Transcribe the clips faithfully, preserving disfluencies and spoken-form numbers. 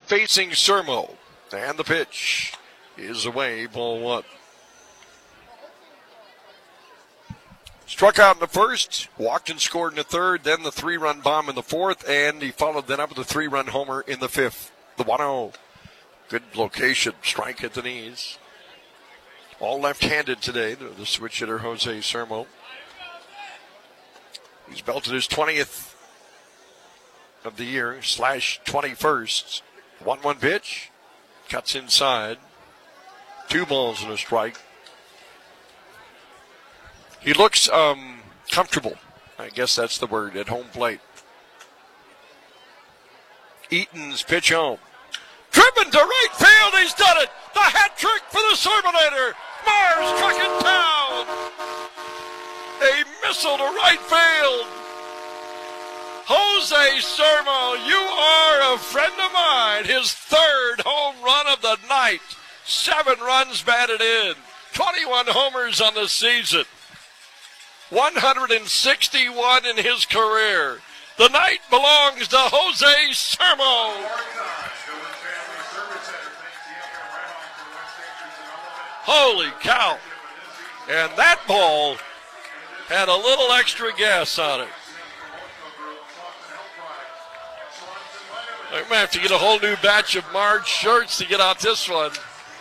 facing Sermo. And the pitch is away, ball one. Struck out in the first, walked and scored in the third, then the three-run bomb in the fourth, and he followed that up with a three-run homer in the fifth. The one oh. Good location, strike at the knees. All left-handed today, the, the switch hitter Jose Sermo. He's belted his twentieth of the year, slash twenty-first. one one pitch, cuts inside. Two balls and a strike. He looks um, comfortable. I guess that's the word, at home plate. Eaton's pitch home. Driven to right field, he's done it! The hat trick for the Serminator! Mars struck it down! A missile to right field! Jose Sermo, you are a friend of mine. His third home run of the night. Seven runs batted in. twenty-one homers on the season. one hundred sixty-one in his career. The night belongs to Jose Sermo. Holy cow. And that ball had a little extra gas on it. I might have to get a whole new batch of Marge shirts to get out this one.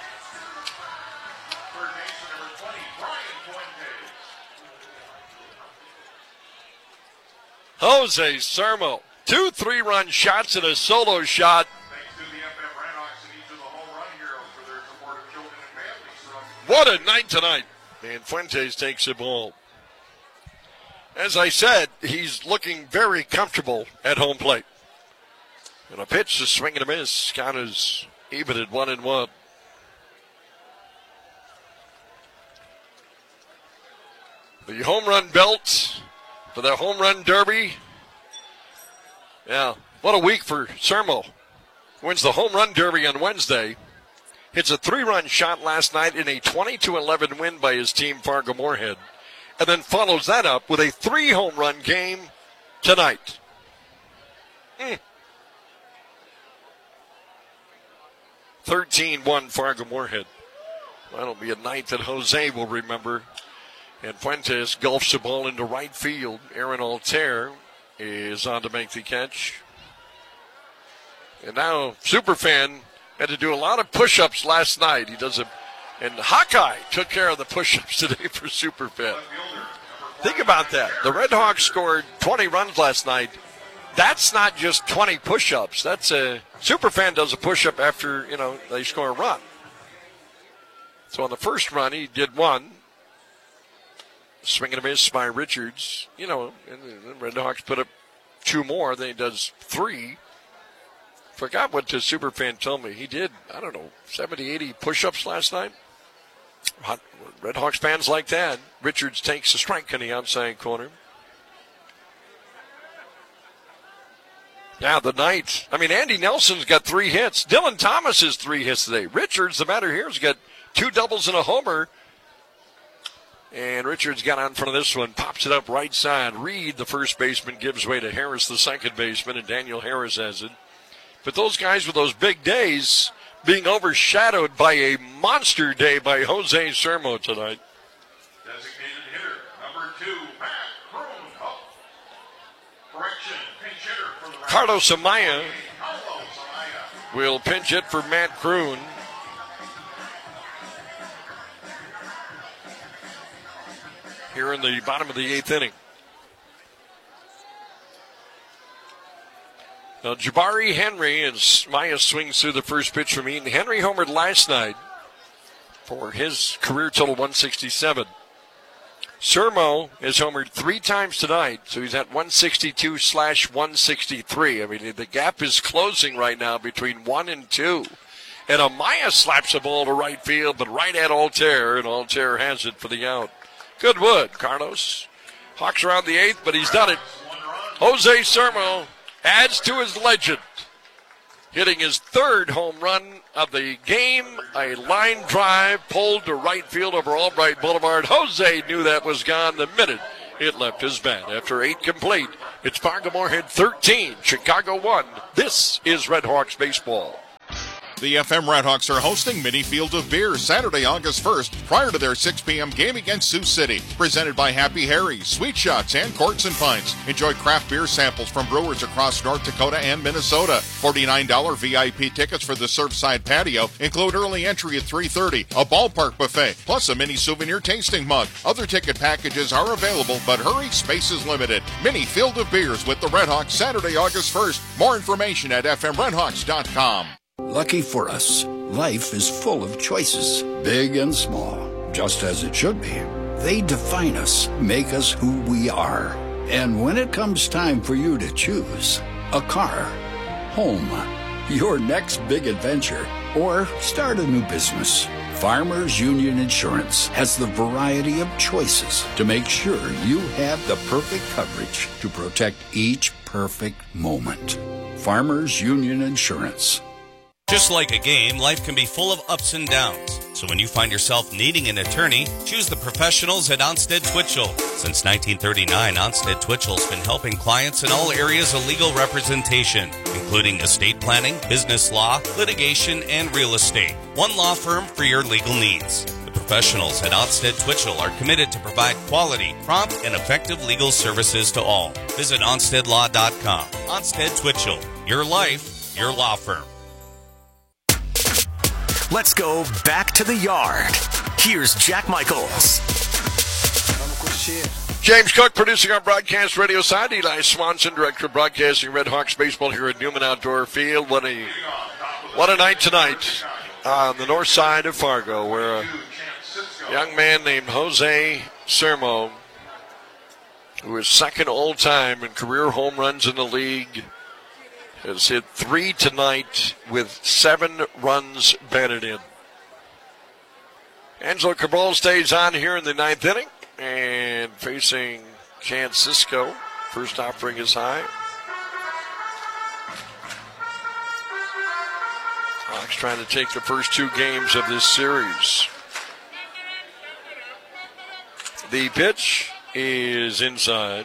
Jose Sermo, two three-run shots and a solo shot. What a night tonight. And Fuentes takes the ball. As I said, he's looking very comfortable at home plate. And a pitch, a swing and a miss. Count is even at one and one. The home run belt for the home run derby. Yeah, what a week for Sermo. Wins the home run derby on Wednesday. Hits a three-run shot last night in a twenty to eleven win by his team, Fargo Moorhead. And then follows that up with a three-home run game tonight. Mm. thirteen one Fargo Moorhead. That'll be a night that Jose will remember. And Fuentes gulfs the ball into right field. Aaron Altair is on to make the catch. And now Superfan had to do a lot of push-ups last night. He does a, and Hawkeye took care of the push-ups today for Superfan. Think about that. The Red Hawks scored twenty runs last night. That's not just twenty push-ups. That's a Superfan does a push-up after, you know, they score a run. So on the first run, he did one. Swing and a miss by Richards. You know, and the Red Hawks put up two more. Then he does three. Forgot what the Superfan told me. He did, I don't know, seventy, eighty push-ups last night. Red Hawks fans like that. Richards takes a strike in the outside corner. Now the night. I mean, Andy Nelson's got three hits. Dylan Thomas has three hits today. Richards, the batter here, has got two doubles and a homer. And Richards got on front of this one, pops it up right side. Reed, the first baseman, gives way to Harris, the second baseman, and Daniel Harris has it. But those guys with those big days being overshadowed by a monster day by Jose Sermo tonight. Designated hitter, number two, Matt Kroon. Oh. Correction, pinch hitter for the Carlos Amaya Carlos Amaya will pinch it for Matt Kroon. Here in the bottom of the eighth inning. Now, Jabari Henry, as Maya swings through the first pitch from Eaton. Henry homered last night for his career total one sixty-seven. Sermo has homered three times tonight, so he's at one sixty-two slash one sixty-three. I mean, the gap is closing right now between one and two. And Amaya slaps the ball to right field, but right at Altair, and Altair has it for the out. Good wood, Carlos. Hawks around the eighth, but he's done it. Jose Sermo adds to his legend, hitting his third home run of the game, a line drive pulled to right field over Albright Boulevard. Jose knew that was gone the minute it left his bat. After eight complete, it's Fargo Moorhead thirteen, Chicago one. This is Red Hawks baseball. The F M Redhawks are hosting Mini Field of Beer Saturday, August first, prior to their six p.m. game against Sioux City. Presented by Happy Harry, Sweet Shots, and Courts and Pints. Enjoy craft beer samples from brewers across North Dakota and Minnesota. forty-nine dollars V I P tickets for the Surfside patio include early entry at three thirty, a ballpark buffet, plus a mini souvenir tasting mug. Other ticket packages are available, but hurry, space is limited. Mini Field of Beers with the Redhawks Saturday, August first. More information at f m redhawks dot com. Lucky for us, life is full of choices, big and small, just as it should be. They define us, make us who we are. And when it comes time for you to choose a car, home, your next big adventure, or start a new business, Farmers Union Insurance has the variety of choices to make sure you have the perfect coverage to protect each perfect moment. Farmers Union Insurance. Just like a game, life can be full of ups and downs. So when you find yourself needing an attorney, choose the professionals at Onstead Twitchell. Since nineteen thirty-nine, Onstead Twitchell's been helping clients in all areas of legal representation, including estate planning, business law, litigation, and real estate. One law firm for your legal needs. The professionals at Onstead Twitchell are committed to provide quality, prompt, and effective legal services to all. Visit onstead law dot com. Onstead Twitchell. Your life, your law firm. Let's go back to the yard. Here's Jack Michaels. James Cook producing our broadcast radio side. Eli Swanson, director of broadcasting Red Hawks baseball here at Newman Outdoor Field. What a what a night tonight on the north side of Fargo, where a young man named Jose Sermo, who is second all time in career home runs in the league, has hit three tonight with seven runs batted in. Angelo Cabral stays on here in the ninth inning and facing Chance Cisco. First offering is high. Hawks trying to take the first two games of this series. The pitch is inside.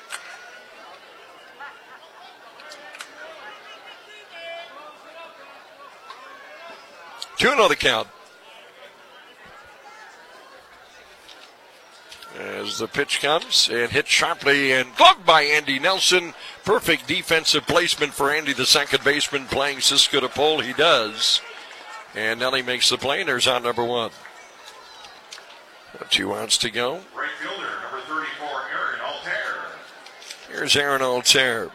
two and oh the count. As the pitch comes and hit sharply and gloved by Andy Nelson. Perfect defensive placement for Andy, the second baseman, playing Cisco to pull. He does. And Nelly makes the play, and there's out number one. Two outs to go. Right fielder, number thirty-four, Aaron Altair. Here's Aaron Altair.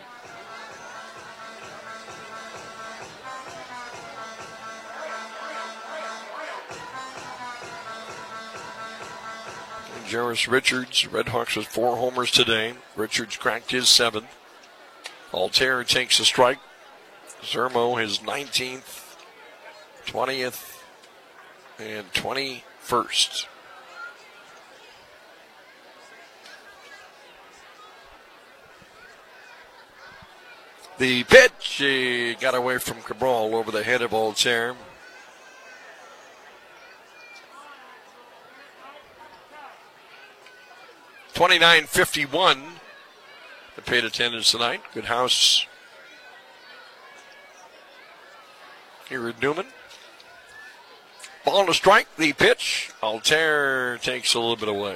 Jarvis Richards, Red Hawks with four homers today. Richards cracked his seventh. Altair takes a strike. Zermo his nineteenth, twentieth, and twenty-first. The pitch, he got away from Cabral over the head of Altair. twenty-nine fifty-one. The paid attendance tonight. Good house here at Newman. Ball to strike. The pitch. Altair takes a little bit away.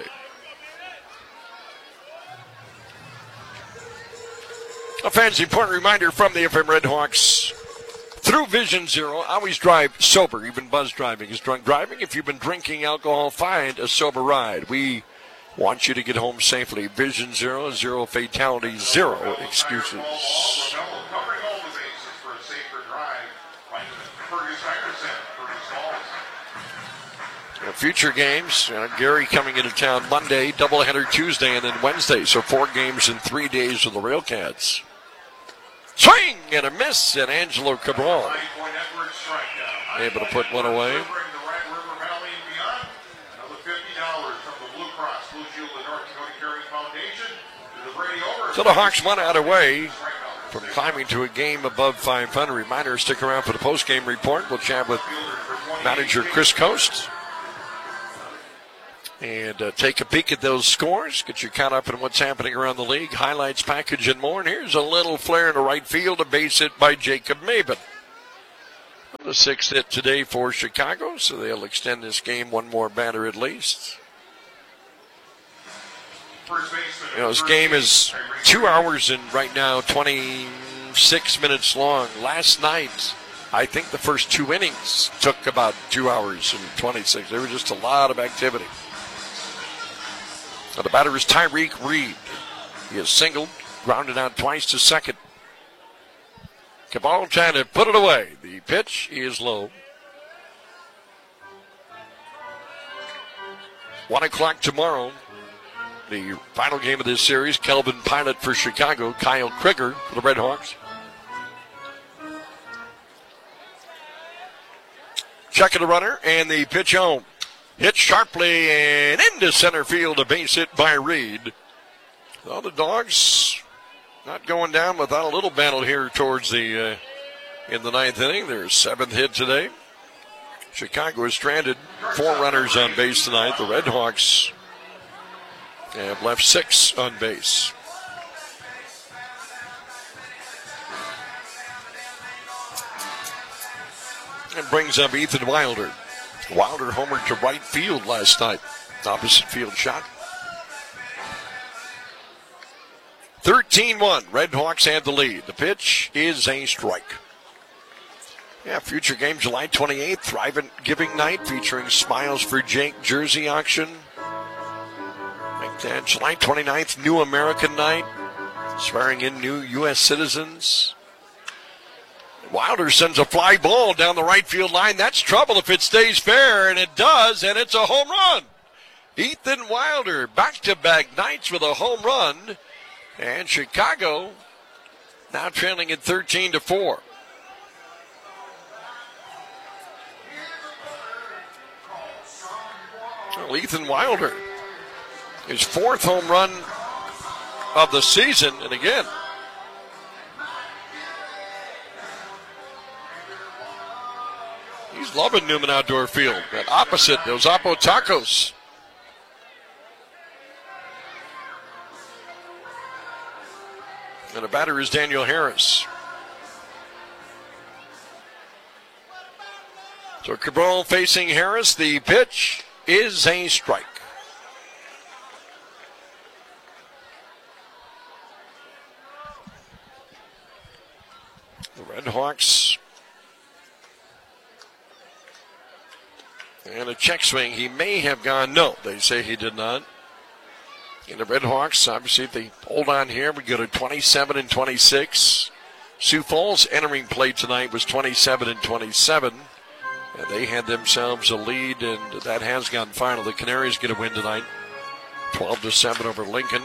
A fancy point reminder from the F M Red Hawks. Through Vision Zero, always drive sober. Even buzz driving is drunk driving. If you've been drinking alcohol, find a sober ride. We want you to get home safely. Vision Zero, zero fatalities, zero excuses. Future games, uh, Gary coming into town Monday, doubleheader Tuesday, and then Wednesday. So four games in three days with the Railcats. Swing and a miss, and Angelo Cabral able to put one away. So the Hawks one out away from climbing to a game above five hundred. Reminder, stick around for the post-game report. We'll chat with manager Chris Coast and uh, take a peek at those scores. Get you caught up in what's happening around the league. Highlights, package, and more. And here's a little flare into right field, a base hit by Jacob Maben. The sixth hit today for Chicago, so they'll extend this game one more batter at least. You know, this game is two hours and right now twenty-six minutes long. Last night, I think the first two innings took about two hours and twenty-six. There was just a lot of activity. Now the batter is Tyreek Reed. He has singled, grounded out twice to second. Cabal trying to put it away. The pitch is low. One o'clock tomorrow. The final game of this series, Kelvin Pilot for Chicago, Kyle Krieger for the Red Hawks. Checking the runner, and the pitch home. Hit sharply and into center field, a base hit by Reed. Well, the Dogs not going down without a little battle here towards the, uh, in the ninth inning. Their seventh hit today. Chicago is stranded four runners on base tonight. The Red Hawks have left six on base. And brings up Ethan Wilder. Wilder homered to right field last night. Opposite field shot. thirteen one. Red Hawks had the lead. The pitch is a strike. Yeah, future game July twenty-eighth. Thrivent Giving Night featuring Smiles for Jake jersey auction. And July twenty-ninth, New American Night, swearing in new U S citizens. Wilder sends a fly ball down the right field line. That's trouble if it stays fair, and it does, and it's a home run. Ethan Wilder, back-to-back nights with a home run, and Chicago now trailing at thirteen to four. Well, Ethan Wilder, his fourth home run of the season, and again, he's loving Newman Outdoor Field. That opposite, those Oppo Tacos. And the batter is Daniel Harris. So Cabral facing Harris. The pitch is a strike. The Red Hawks. And a check swing. He may have gone. No, they say he did not. And the Red Hawks, obviously, if they hold on here, we go to twenty-seven and twenty-six. Sioux Falls entering play tonight was twenty-seven and twenty-seven. And they had themselves a lead, and that has gone final. The Canaries get a win tonight, twelve to seven over Lincoln.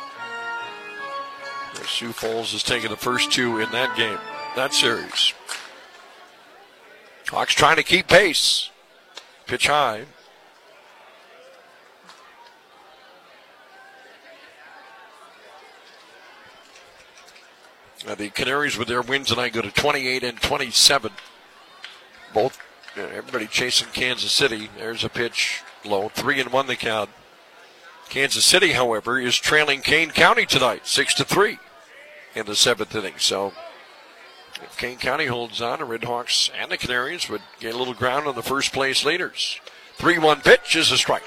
The Sioux Falls has taken the first two in that game, that series. Hawks trying to keep pace. Pitch high. Now the Canaries with their win tonight go to twenty-eight and twenty-seven. Both, you know, everybody chasing Kansas City. There's a pitch low, three and one the count. Kansas City, however, is trailing Kane County tonight, six to three in the seventh inning. So if Kane County holds on, the Red Hawks and the Canaries would get a little ground on the first place leaders. three one pitch is a strike.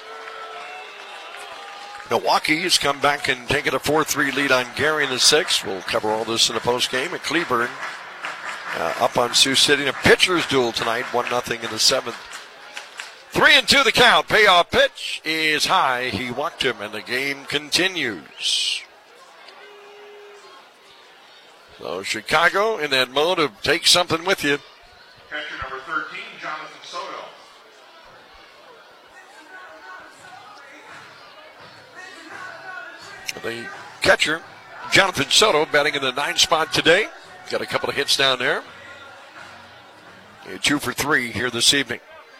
Milwaukee has come back and taken a four three lead on Gary in the sixth. We'll cover all this in the postgame. At Cleburne uh, up on Sioux City. A pitcher's duel tonight, one nothing in the seventh. Three and two the count. Payoff pitch is high. He walked him, and the game continues. So Chicago in that mode of take something with you. Catcher number thirteen, Jonathan Soto. The catcher, Jonathan Soto, batting in the ninth spot today. Got a couple of hits down there. Two for three here this evening.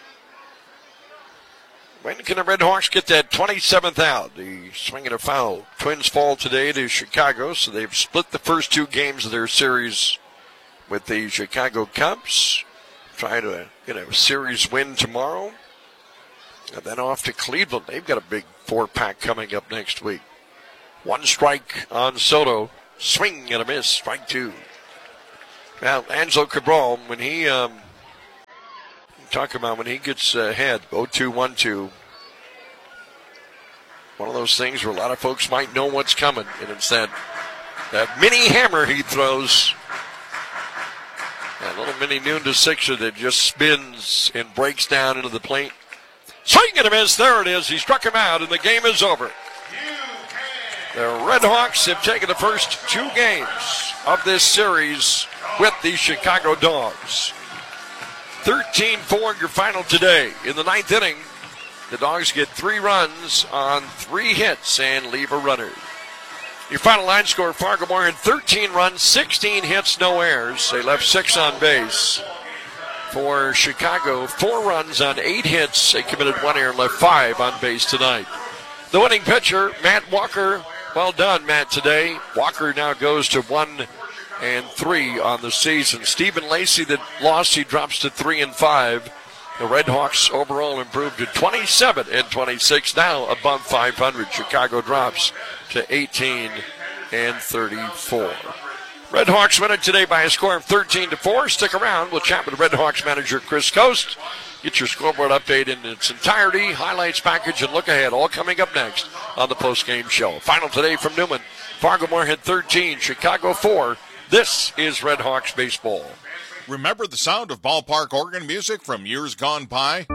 When can the Red Hawks get that twenty-seventh out? The swing and a foul. Twins fall today to Chicago, so they've split the first two games of their series with the Chicago Cubs. Try to get a series win tomorrow. And then off to Cleveland. They've got a big four-pack coming up next week. One strike on Soto. Swing and a miss. Strike two. Now, Angelo Cabral, when he um, talk about when he gets ahead, oh two one two. One of those things where a lot of folks might know what's coming, and it's that, that mini hammer he throws. That little mini noon to sixer that just spins and breaks down into the plate. Swing and a miss. There it is. He struck him out, and the game is over. The Red Hawks have taken the first two games of this series with the Chicago Dogs. thirteen four your final today. In the ninth inning, the Dogs get three runs on three hits and leave a runner. Your final line score, Fargo-Moorhead thirteen runs, sixteen hits, no errors. They left six on base. For Chicago, four runs on eight hits. They committed one error, left five on base tonight. The winning pitcher, Matt Walker. Well done, Matt, today. Walker now goes to one and three on the season. Stephen Lacey, that lost, he drops to three and five. The Red Hawks overall improved to twenty-seven and twenty-six, now above five hundred. Chicago drops to eighteen and thirty-four. Red Hawks win it today by a score of thirteen to four. Stick around. We'll chat with Red Hawks manager Chris Coast. Get your scoreboard update in its entirety, highlights package, and look ahead. All coming up next on the postgame show. Final today from Newman. Fargo-Moorhead thirteen, Chicago four. This is Red Hawks baseball. Remember the sound of ballpark organ music from years gone by?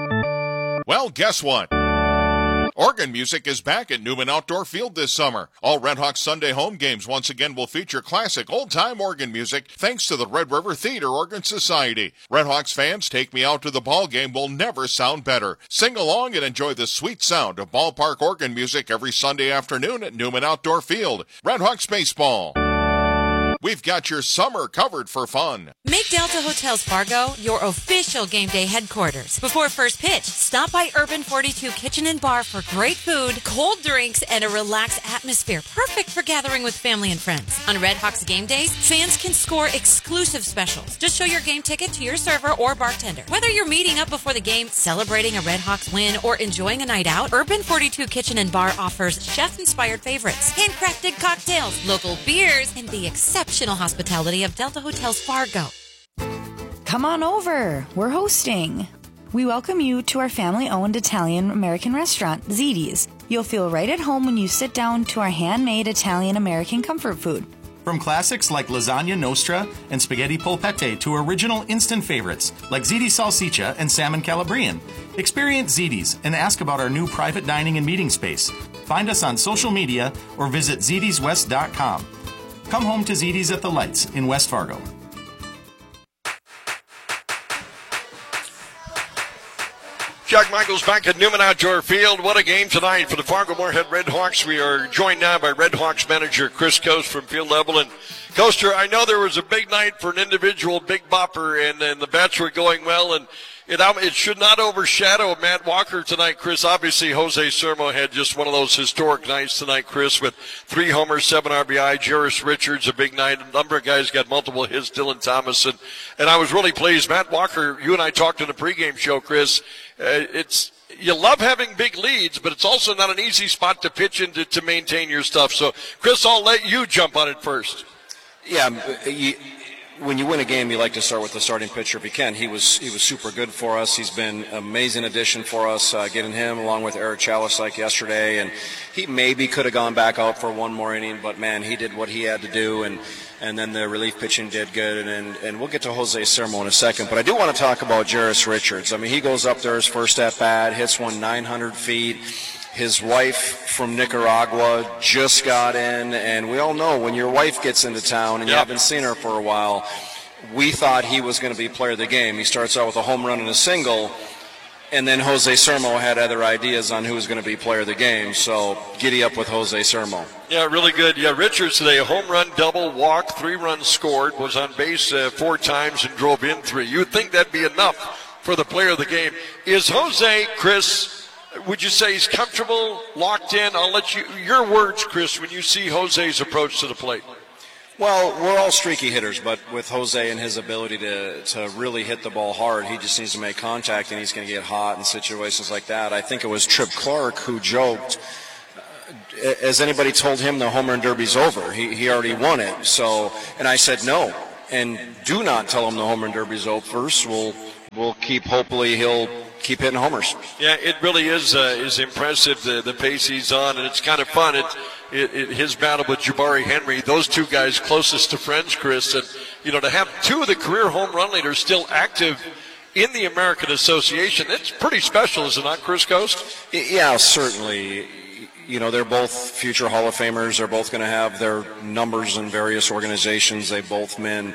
Well, guess what? Organ music is back at Newman Outdoor Field this summer. All Red Hawks Sunday home games once again will feature classic old-time organ music thanks to the Red River Theater Organ Society. Red Hawks fans, Take Me Out to the Ball Game will never sound better. Sing along and enjoy the sweet sound of ballpark organ music every Sunday afternoon at Newman Outdoor Field. Red Hawks baseball. We've got your summer covered for fun. Make Delta Hotels Fargo your official game day headquarters. Before first pitch, stop by Urban forty-two Kitchen and Bar for great food, cold drinks, and a relaxed atmosphere. Perfect for gathering with family and friends. On Red Hawks game days, fans can score exclusive specials. Just show your game ticket to your server or bartender. Whether you're meeting up before the game, celebrating a Red Hawks win, or enjoying a night out, Urban forty-two Kitchen and Bar offers chef-inspired favorites, handcrafted cocktails, local beers, and the exceptional hospitality of Delta Hotels Fargo. Come on over. We're hosting. We welcome you to our family-owned Italian-American restaurant, Ziti's. You'll feel right at home when you sit down to our handmade Italian-American comfort food. From classics like lasagna nostra and spaghetti polpette to original instant favorites like Ziti's salsiccia and salmon calabrian. Experience Ziti's and ask about our new private dining and meeting space. Find us on social media or visit zitis west dot com. Come home to Ziti's at the Lights in West Fargo. Jack Michaels back at Newman Outdoor Field. What a game tonight for the Fargo-Moorhead Red Hawks. We are joined now by Red Hawks manager Chris Coast from Field Level. And Coaster, I know there was a big night for an individual big bopper, and, and the bats were going well, and it, it should not overshadow Matt Walker tonight, Chris. Obviously, Jose Sermo had just one of those historic nights tonight, Chris, with three homers, seven R B I. Jairus Richards, a big night. A number of guys got multiple hits, Dylan Thomas. And, and I was really pleased. Matt Walker, you and I talked in the pregame show, Chris. Uh, it's you love having big leads, but it's also not an easy spot to pitch into to maintain your stuff. So, Chris, I'll let you jump on it first. Yeah, you, when you win a game, you like to start with the starting pitcher if you can. He was he was super good for us. He's been an amazing addition for us, uh, getting him along with Eric Chalice like yesterday. And he maybe could have gone back out for one more inning, but, man, he did what he had to do. And, and then the relief pitching did good. And, and, and we'll get to Jose Sermo in a second. But I do want to talk about Jairus Richards. I mean, he goes up there his first at-bat, hits one nine hundred feet. His wife from Nicaragua just got in, and we all know when your wife gets into town and you yep. haven't seen her for a while, we thought he was going to be player of the game. He starts out with a home run and a single, and then Jose Sermo had other ideas on who was going to be player of the game, so giddy up with Jose Sermo. Yeah, really good. Yeah, Richards today, a home run, double, walk, three runs scored, was on base uh, four times and drove in three. You'd think that'd be enough for the player of the game. Is Jose, Chris, would you say he's comfortable, locked in? I'll let you, your words, Chris, when you see Jose's approach to the plate. Well, we're all streaky hitters, but with Jose and his ability to, to really hit the ball hard, he just needs to make contact, and he's going to get hot in situations like that. I think it was Tripp Clark who joked, has anybody told him the home run derby's over? He, he already won it. So, and I said no, and do not tell him the home run derby's over. First, we'll we'll keep, hopefully he'll keep hitting homers. Yeah, it really is uh, is impressive, the, the pace he's on, and it's kind of fun. It, it, it, his battle with Jabari Henry, those two guys closest to friends, Chris, and, you know, to have two of the career home run leaders still active in the American Association, it's pretty special, is it not, Chris Coast? Yeah, certainly. You know, they're both future Hall of Famers. They're both going to have their numbers in various organizations. They both mean,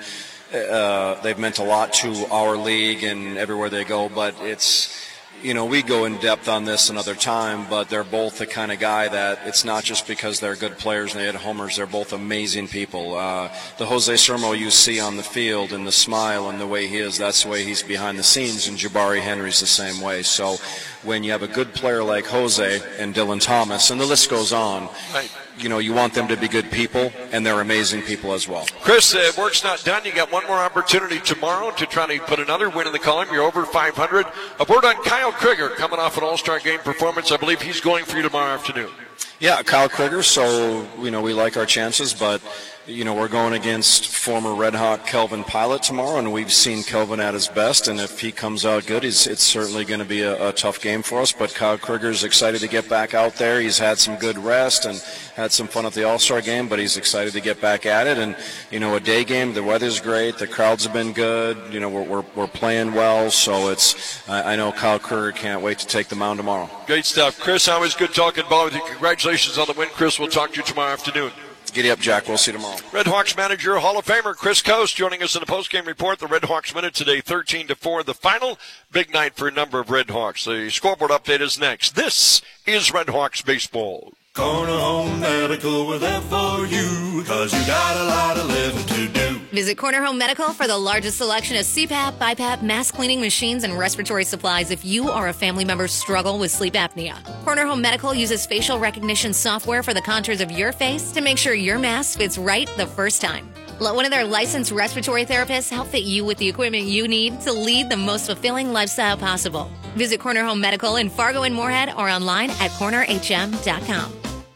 uh, they've meant a lot to our league and everywhere they go. But it's, you know, we go in depth on this another time, but they're both the kind of guy that it's not just because they're good players and they hit homers. They're both amazing people. Uh, the Jose Sermo you see on the field and the smile and the way he is, that's the way he's behind the scenes, and Jabari Henry's the same way. So when you have a good player like Jose and Dylan Thomas, and the list goes on, right, you know, you want them to be good people, and they're amazing people as well. Chris, uh, work's not done. You got one more opportunity tomorrow to try to put another win in the column. You're over five hundred. A word on Kyle Krieger coming off an all-star game performance. I believe he's going for you tomorrow afternoon. Yeah, Kyle Krieger, so, you know, we like our chances, but, you know, we're going against former Red Hawk Kelvin Pilot tomorrow, and we've seen Kelvin at his best, and if he comes out good, he's, it's certainly going to be a, a tough game for us, but Kyle Krieger's excited to get back out there. He's had some good rest and had some fun at the All-Star game, but he's excited to get back at it, and, you know, a day game, the weather's great, the crowds have been good, you know, we're, we're, we're playing well, so it's, I, I know Kyle Krieger can't wait to take the mound tomorrow. Great stuff. Chris, always good talking ball with you. Congratulations on the win, Chris. We'll talk to you tomorrow afternoon. Giddy up, Jack. We'll see you tomorrow. Red Hawks manager, Hall of Famer Chris Coast joining us in the postgame report. The Red Hawks win it today, thirteen to four. The final big night for a number of Red Hawks. The scoreboard update is next. This is Red Hawks baseball. Corner Home Medical, we're there for you, cause you got a lot of living to do. Visit Corner Home Medical for the largest selection of C PAP, BiPAP, mask cleaning machines, and respiratory supplies if you or a family member struggle with sleep apnea. Corner Home Medical uses facial recognition software for the contours of your face to make sure your mask fits right the first time. Let one of their licensed respiratory therapists help fit you with the equipment you need to lead the most fulfilling lifestyle possible. Visit Corner Home Medical in Fargo and Moorhead or online at corner h m dot com.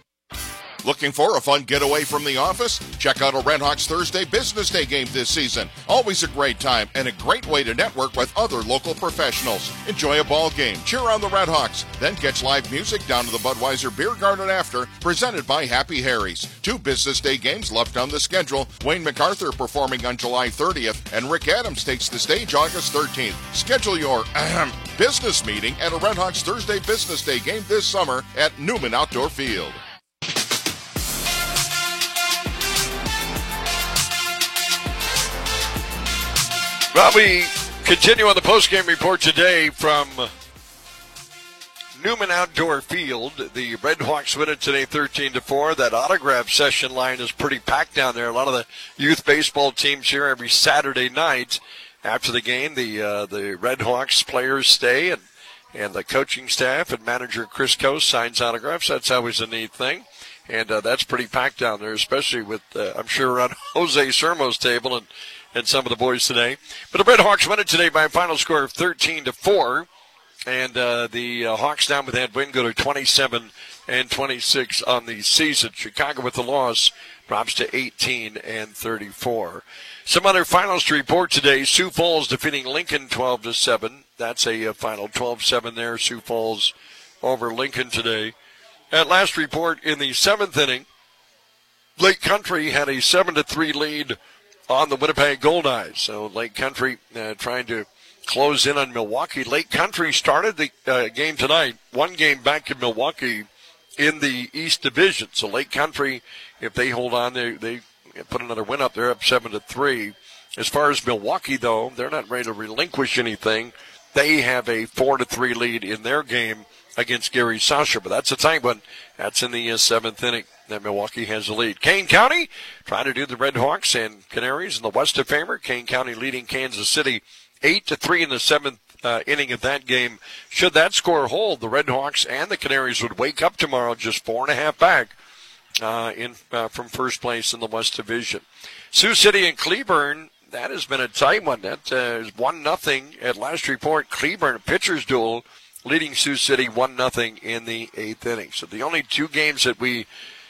Looking for a fun getaway from the office? Check out a Red Hawks Thursday Business Day game this season. Always a great time and a great way to network with other local professionals. Enjoy a ball game, cheer on the Red Hawks, then catch live music down to the Budweiser Beer Garden after, presented by Happy Harry's. Two Business Day games left on the schedule. Wayne MacArthur performing on July thirtieth, and Rick Adams takes the stage August thirteenth. Schedule your ahem, business meeting at a Red Hawks Thursday Business Day game this summer at Newman Outdoor Field. Well, we continue on the postgame report today from Newman Outdoor Field. The Red Hawks win it today thirteen to four. That autograph session line is pretty packed down there. A lot of the youth baseball teams here every Saturday night. After the game, the uh, the Red Hawks players stay, and, and the coaching staff and manager Chris Coast signs autographs. That's always a neat thing. And uh, that's pretty packed down there, especially with, uh, I'm sure, around Jose Sermo's table and, and some of the boys today. But the Red Hawks win it today by a final score of thirteen to four. And uh, the uh, Hawks down with that win go to twenty-seven and twenty-six on the season. Chicago with the loss drops to eighteen and thirty-four. Some other finals to report today. Sioux Falls defeating Lincoln twelve to seven. That's a, a final twelve seven there. Sioux Falls over Lincoln today. At last report, in the seventh inning, Lake Country had a seven to three lead on the Winnipeg Goldeyes. So Lake Country uh, trying to close in on Milwaukee. Lake Country started the uh, game tonight, one game back in Milwaukee in the East Division. So Lake Country, if they hold on, they they put another win up. They're up seven to three. As far as Milwaukee, though, they're not ready to relinquish anything. They have a four to three lead in their game against Gary Sasha, but that's a tight one. That's in the uh, seventh inning that Milwaukee has the lead. Kane County trying to do the Red Hawks and Canaries in the West of Famer. Kane County leading Kansas City eight to three in the seventh uh, inning of that game. Should that score hold, the Red Hawks and the Canaries would wake up tomorrow just four and a half back uh, in uh, from first place in the West Division. Sioux City and Cleburne, that has been a tight one. That uh, is one nothing at last report. Cleburne pitcher's duel, leading Sioux City one nothing in the eighth inning. So the only two games that we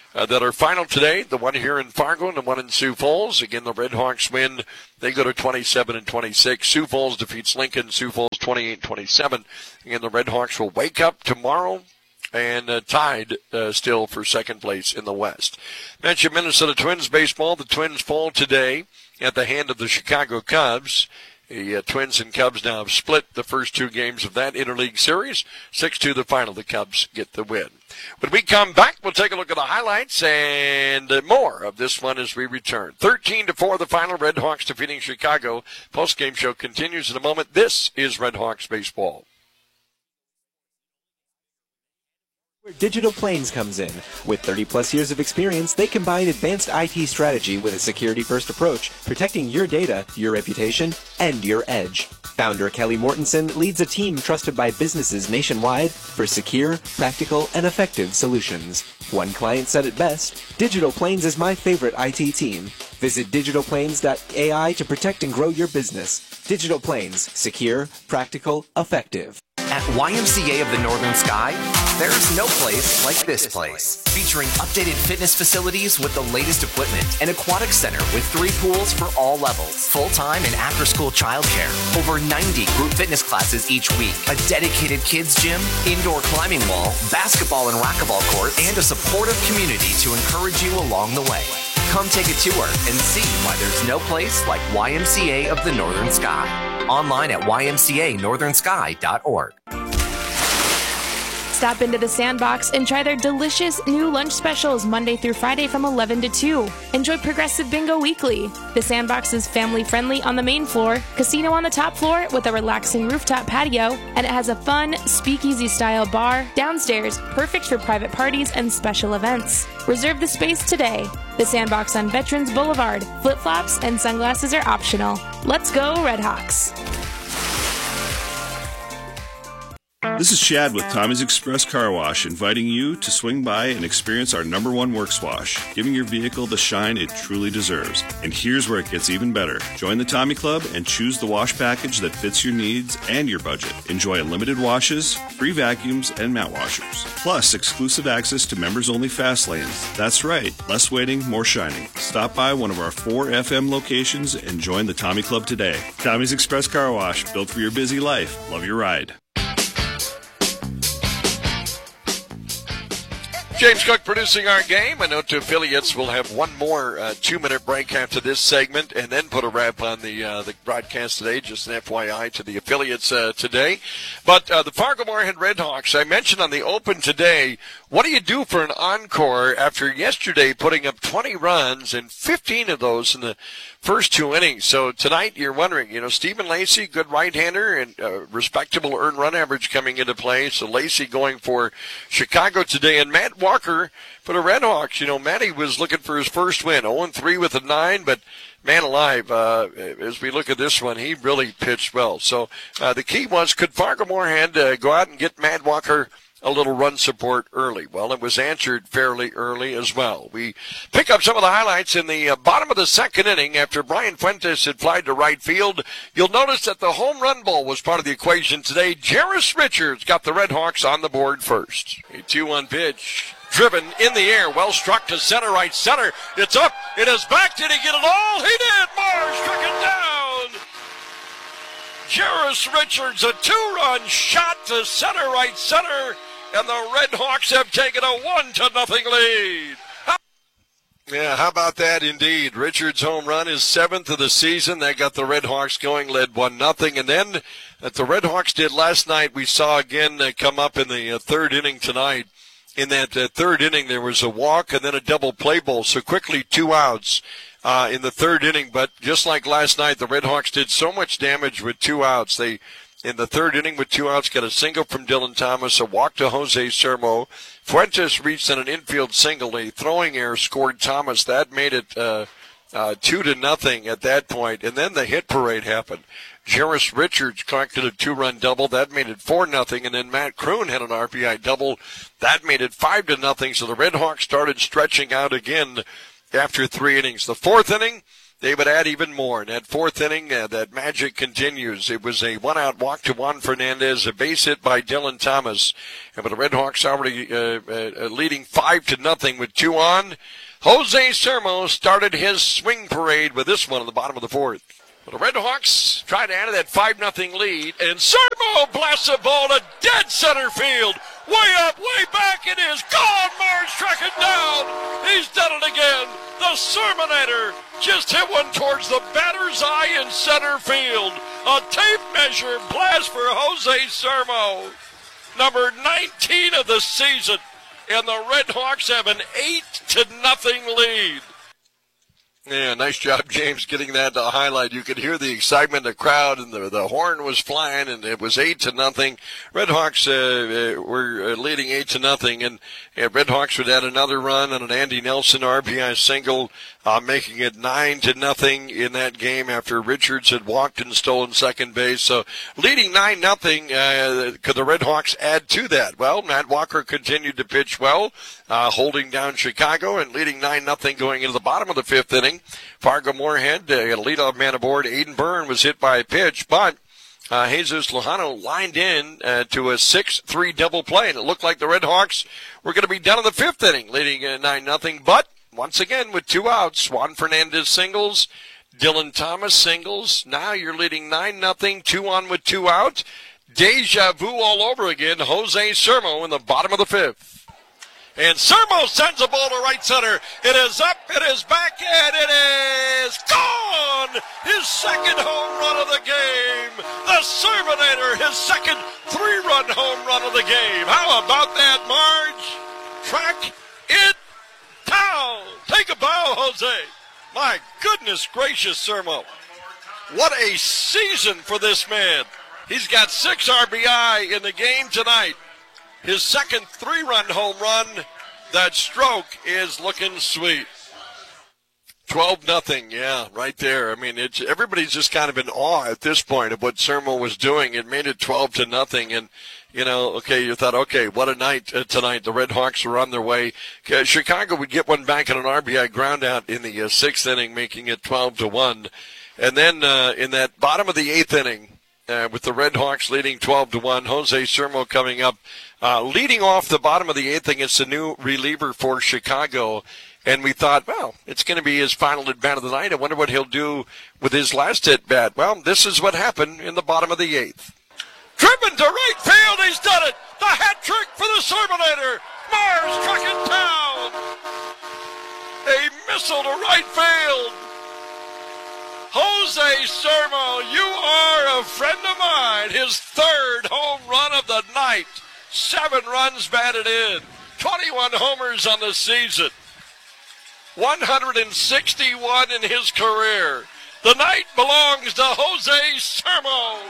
uh, that are final today. The one here in Fargo and the one in Sioux Falls. Again, the Red Hawks win. They go to twenty-seven and twenty-six. Sioux Falls defeats Lincoln. Sioux Falls twenty-eight twenty-seven. And the Red Hawks will wake up tomorrow and uh, tied uh, still for second place in the West. Mentioned Minnesota Twins baseball. The Twins fall today at the hand of the Chicago Cubs. The uh, Twins and Cubs now have split the first two games of that interleague series. six two the final. The Cubs get the win. When we come back, we'll take a look at the highlights and uh, more of this one as we return. thirteen to four the final. Red Hawks defeating Chicago. Post-game show continues in a moment. This is Red Hawks baseball. Digital Plains comes in. With thirty plus years of experience, they combine advanced I T strategy with a security-first approach, protecting your data, your reputation, and your edge. Founder Kelly Mortensen leads a team trusted by businesses nationwide for secure, practical, and effective solutions. One client said it best, Digital Plains is my favorite I T team. Visit digital plains dot A I to protect and grow your business. Digital Plains, secure, practical, effective. At Y M C A of the Northern Sky, there's no place like this place. Featuring updated fitness facilities with the latest equipment, an aquatic center with three pools for all levels, full-time and after-school childcare, over ninety group fitness classes each week, a dedicated kids gym, indoor climbing wall, basketball and racquetball courts, and a supportive community to encourage you along the way. Come take a tour and see why there's no place like Y M C A of the Northern Sky. Online at Y M C A northern sky dot org. Stop into the Sandbox and try their delicious new lunch specials Monday through Friday from eleven to two. Enjoy Progressive Bingo weekly. The Sandbox is family-friendly on the main floor, casino on the top floor with a relaxing rooftop patio, and it has a fun speakeasy-style bar downstairs, perfect for private parties and special events. Reserve the space today. The Sandbox on Veterans Boulevard. Flip-flops and sunglasses are optional. Let's go, Red Hawks. This is Chad with Tommy's Express Car Wash, inviting you to swing by and experience our number one works wash, giving your vehicle the shine it truly deserves. And here's where it gets even better. Join the Tommy Club and choose the wash package that fits your needs and your budget. Enjoy unlimited washes, free vacuums, and mat washers. Plus, exclusive access to members-only fast lanes. That's right, less waiting, more shining. Stop by one of our four F M locations and join the Tommy Club today. Tommy's Express Car Wash, built for your busy life. Love your ride. James Cook producing our game. A note to affiliates, we'll have one more uh, two-minute break after this segment and then put a wrap on the uh, the broadcast today. Just an F Y I to the affiliates uh, today. But uh, the Fargo-Moorhead Red Hawks, I mentioned on the Open today, what do you do for an encore after yesterday putting up twenty runs and fifteen of those in the first two innings? So tonight you're wondering, you know, Stephen Lacey, good right-hander and uh, respectable earned run average coming into play. So Lacey going for Chicago today, and Matt Walker for the Red Hawks. You know, Matty was looking for his first win, oh and three with a nine, but man alive, uh, as we look at this one, he really pitched well. So uh, the key was, could Fargo-Moorhead uh, go out and get Matt Walker a little run support early? Well, it was answered fairly early as well. We pick up some of the highlights in the uh, bottom of the second inning after Brian Fuentes had flied to right field. You'll notice that the home run ball was part of the equation today. Jarris Richards got the Red Hawks on the board first. A two one pitch. Driven in the air, well struck to center, right center. It's up, it is back. Did he get it all? He did. Marr struck it down. Jarris Richards, a two-run shot to center, right center, and the Red Hawks have taken a one to nothing lead. Yeah, how about that indeed? Richards' home run is seventh of the season. That got the Red Hawks going, led one nothing. And then, that the Red Hawks did last night, we saw again uh, come up in the uh, third inning tonight. In that uh, third inning, there was a walk and then a double play ball. So quickly, two outs uh, in the third inning. But just like last night, the Red Hawks did so much damage with two outs. They, in the third inning with two outs, got a single from Dylan Thomas, a walk to Jose Sermo. Fuentes reached on an infield single. A throwing error scored Thomas. That made it uh, uh, two to nothing at that point. And then the hit parade happened. Jarris Richards collected a two-run double. That made it four nothing. And then Matt Kroon had an R B I double. That made it five to nothing. So the Red Hawks started stretching out again after three innings. The fourth inning, they would add even more. In that fourth inning, uh, that magic continues. It was a one-out walk to Juan Fernandez, a base hit by Dylan Thomas. And with the Red Hawks already uh, uh, leading five to nothing with two on, Jose Sermo started his swing parade with this one in the bottom of the fourth. The Red Hawks try to add to that five nothing lead, and Sermo blasts a ball to dead center field. Way up, way back, it is gone. Mars track it down. He's done it again. The Sermonator just hit one towards the batter's eye in center field. A tape measure blast for Jose Sermo. Number nineteen of the season, and the Red Hawks have an eight to nothing lead. Yeah, nice job, James, getting that to highlight. You could hear the excitement in the crowd, and the, the horn was flying, and it was eight to nothing. Red Hawks uh, uh, were leading eight to nothing, and uh, Red Hawks would add another run on an Andy Nelson R B I single, uh, making it nine to nothing in that game after Richards had walked and stolen second base. So leading nine nothing, uh, could the Red Hawks add to that? Well, Matt Walker continued to pitch well, uh, holding down Chicago and leading nine nothing going into the bottom of the fifth inning. Fargo Moorhead, uh, leadoff man aboard. Aiden Byrne was hit by a pitch, but uh, Jesus Lojano lined in uh, to a six three double play, and it looked like the Red Hawks were going to be done in the fifth inning, leading uh, nine nothing. But once again, with two outs, Juan Fernandez singles, Dylan Thomas singles. Now you're leading nine nothing, two on with two out. Deja vu all over again. Jose Sermo in the bottom of the fifth. And Sermo sends a ball to right center. It is up, it is back, and it is gone! His second home run of the game. The Sermonator, his second three-run home run of the game. How about that, Marge? Track it down. Take a bow, Jose. My goodness gracious, Sermo. What a season for this man. He's got six R B I in the game tonight. His second three-run home run. That stroke is looking sweet. twelve nothing, yeah, right there. I mean, it's everybody's just kind of in awe at this point of what Sermo was doing. It made it twelve to nothing, and you know, okay, you thought, okay, what a night uh, tonight. The Red Hawks are on their way. Uh, Chicago would get one back on an R B I ground out in the uh, sixth inning, making it twelve to one, and then uh, in that bottom of the eighth inning. Uh, with the Red Hawks leading twelve to one, Jose Sermo coming up, uh, leading off the bottom of the eighth inning. It's a new reliever for Chicago, and we thought, well, it's going to be his final at bat of the night. I wonder what he'll do with his last at bat. Well, this is what happened in the bottom of the eighth. Driven to right field, he's done it. The hat trick for the Sermonator. Mars struck it down. A missile to right field. Jose Sermo, you are a friend of mine. His third home run of the night. Seven runs batted in. twenty-one homers on the season. one hundred sixty-one in his career. The night belongs to Jose Sermo.